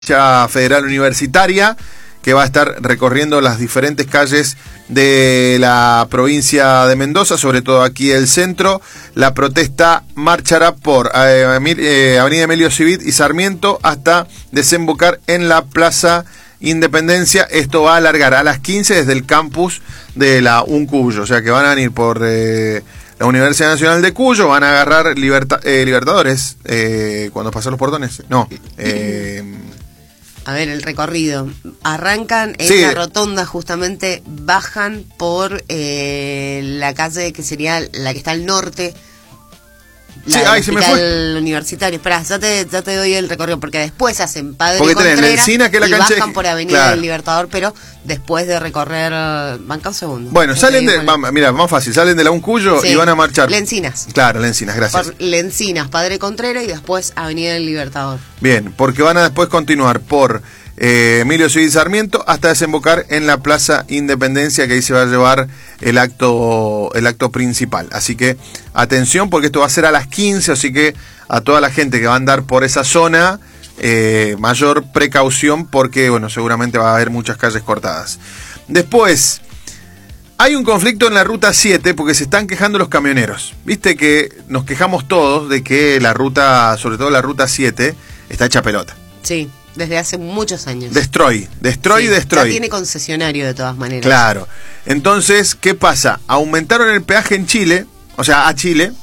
Federal Universitaria, que va a estar recorriendo las diferentes calles de la provincia de Mendoza, sobre todo aquí el centro. La protesta marchará por Avenida Emilio Civit y Sarmiento hasta desembocar en la Plaza Independencia. Esto va a alargar a las 15 desde el campus de la UNCuyo, o sea que van a venir por la Universidad Nacional de Cuyo, van a agarrar Libertadores cuando pasan los portones. No, a ver, el recorrido. Arrancan en la rotonda, justamente, bajan por la calle que sería la que está al norte. La Hospital Universitario. Esperá, ya te doy el recorrido, porque después hacen Padre Contreras la Encina, que es la y cancha bajan por Avenida del Libertador, pero después de recorrer... Banca un segundo. Bueno, salen de... Mira, más fácil, salen de la UNCuyo y van a marchar... Lencinas. Claro, Lencinas, gracias. Por Lencinas, Padre Contreras y después Avenida del Libertador. Bien, porque van a después continuar por... Emilio Civit Sarmiento hasta desembocar en la Plaza Independencia, que ahí se va a llevar el acto principal. Así que atención, porque esto va a ser a las 15, así que a toda la gente que va a andar por esa zona, mayor precaución, porque bueno, seguramente va a haber muchas calles cortadas. Después, hay un conflicto en la ruta 7 porque se están quejando los camioneros. Viste que nos quejamos todos de que la ruta, sobre todo la ruta 7, está hecha pelota. Sí. Desde hace muchos años. Destroy. Ya tiene concesionario de todas maneras. Claro. Entonces, ¿qué pasa? Aumentaron el peaje en Chile, o sea, a Chile,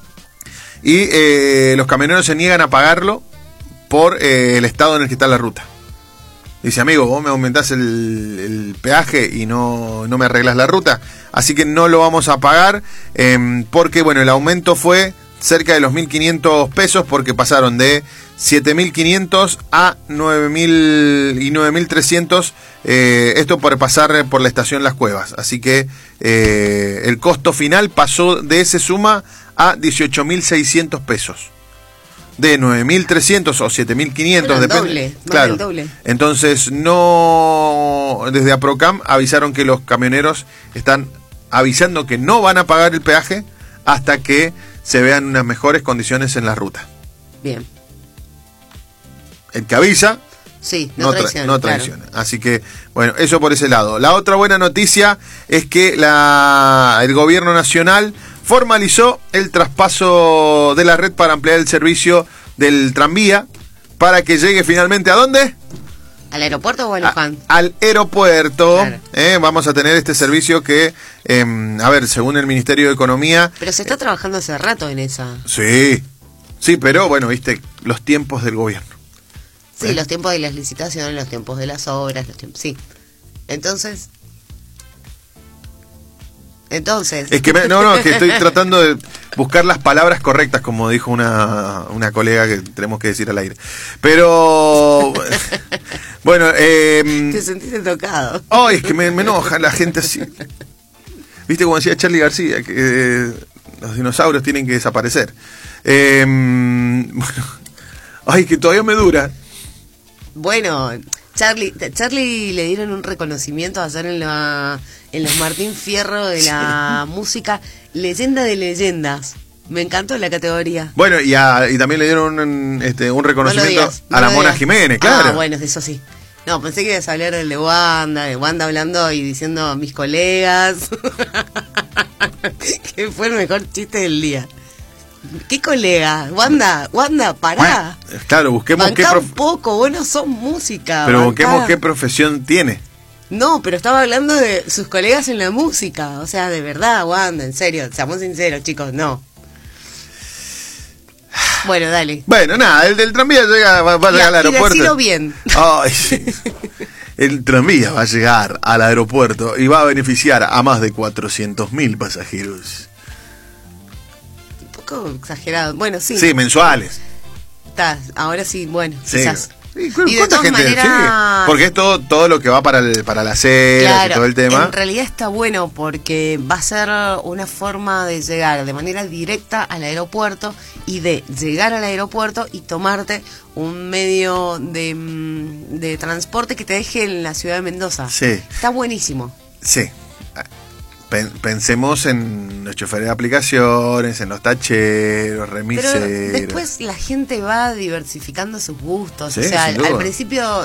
y los camioneros se niegan a pagarlo por el estado en el que está la ruta. Dice, amigo, vos me aumentás el peaje y no me arreglas la ruta, así que no lo vamos a pagar, porque, bueno, el aumento fue cerca de los 1.500 pesos, porque pasaron de 7.500 a 9.000 y 9.300, esto por pasar por la estación Las Cuevas. Así que el costo final pasó de esa suma a 18.600 pesos. De 9.300 o 7.500, depende. Doble, claro. El doble. Entonces, no, desde Aprocam avisaron que los camioneros están avisando que no van a pagar el peaje hasta que se vean unas mejores condiciones en la ruta. Bien. El que avisa, sí, no traiciona. Claro. Así que, bueno, eso por ese lado. La otra buena noticia es que el gobierno nacional formalizó el traspaso de la red para ampliar el servicio del tranvía para que llegue finalmente ¿a dónde? ¿Al aeropuerto o a Luján? Al aeropuerto. Claro. Vamos a tener este servicio que, a ver, según el Ministerio de Economía... Pero se está trabajando hace rato en esa. Sí, pero bueno, viste, los tiempos del gobierno. Sí, los tiempos de las licitaciones, los tiempos de las obras, sí. Entonces... Es que que estoy tratando de buscar las palabras correctas, como dijo una colega que tenemos que decir al aire. Pero bueno, te sentiste tocado. Es que me enoja la gente así. Viste como decía Charly García, que los dinosaurios tienen que desaparecer. Bueno, que todavía me dura. Bueno, Charly le dieron un reconocimiento ayer en los Martín Fierro de la música, leyenda de leyendas. Me encantó la categoría. Bueno, y también le dieron un reconocimiento a la Mona Jiménez, claro. Bueno, eso sí. No, pensé que ibas a hablar del de Wanda hablando y diciendo a mis colegas. Que fue el mejor chiste del día. ¿Qué colega? Wanda, pará. Claro, busquemos un poco, vos no sos música. Pero busquemos qué profesión tiene. No, pero estaba hablando de sus colegas en la música. O sea, de verdad, Wanda, en serio, seamos sinceros, chicos, no. Bueno, dale. Bueno, nada, el del tranvía va a llegar al aeropuerto. Y decilo bien. Ay, el tranvía va a llegar al aeropuerto y va a beneficiar a más de 400.000 pasajeros. Exagerado. Bueno, sí. Sí, mensuales. Ahora sí, bueno, sí. Quizás. Y de todas maneras... Sí, porque es todo lo que va para la cera, claro, y todo el tema. En realidad está bueno porque va a ser una forma de llegar de manera directa al aeropuerto y de llegar al aeropuerto y tomarte un medio de transporte que te deje en la ciudad de Mendoza. Sí. Está buenísimo. Sí. Pensemos en los choferes de aplicaciones, en los tacheros, remiseros. Pero después la gente va diversificando sus gustos. Sí, o sea, al principio